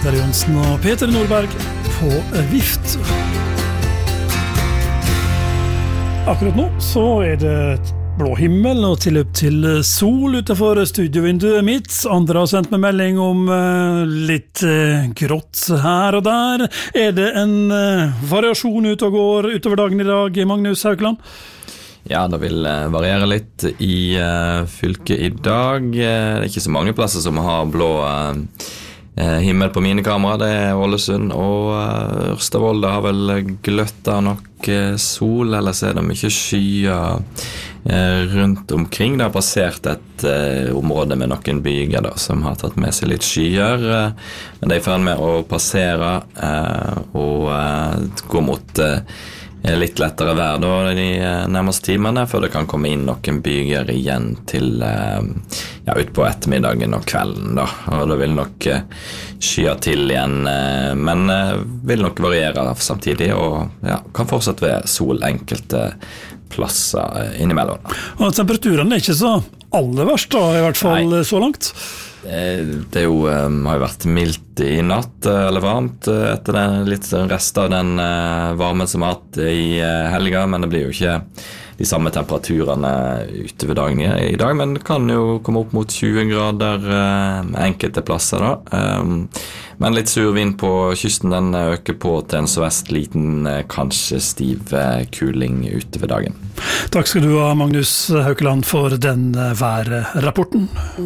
Peter Jonsen og Peter Nordberg på vift. Akkurat nå så det blå himmel og tilløp til sol utenfor studiovinduet mitt. Andre har sendt meg melding om litt grått her og der. Det en variasjon ut og går utover dagen i dag, Magnus Haukeland? Ja, det vil variere litt i fylket i dag. Det ikke så mange plasser som har blå himmel på mine kamera. Det Ålesund og Ørstavoll. Det har vel gløtt av nok sol, eller så det mye skyer rundt omkring. Det har passert et område med noen byger da, som har tatt med seg litt skyer, men det i ferd med å passere og gå mot litt lettere vær da de nærmeste timene, før det kan komme inn noen byger igjen til ut på ettermiddagen og kvelden da, og det vil nok skya til igjen, men vil nok variere samtidig, og kan fortsatt være sol enkelte plasser innimellom. Og temperaturen ikke så aller verst da, i hvert fall Nei. Så langt? Det har jo vært mildt i natt, eller varmt, etter den litt rest av den varmen som har hatt i helga, men det blir jo ikke de samme temperaturene utover dagen i dag, men det kan jo komme opp mot 20 grader enkelte plasser da. Men litt sur vind på kysten, den øker på til en sørvest liten, kanskje stiv kuling utover dagen. Takk skal du ha, Magnus Haukeland, for den værrapporten.